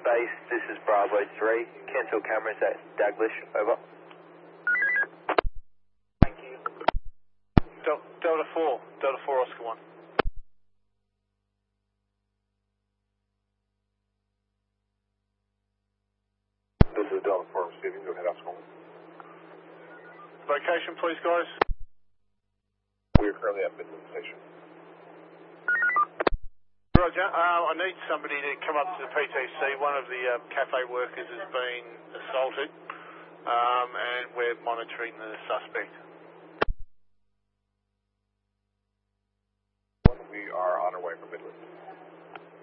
base, this is Bravo 3. Cancel cameras at Daglish, over. Thank you. Delta 4 Oscar 1. This is Delta 4 receiving, go ahead, Oscar 1. Location, please, guys. We are currently at Midland Station. Roger, I need somebody to come up to the PTC. One of the cafe workers has been assaulted, and we're monitoring the suspect. We are on our way from Midland.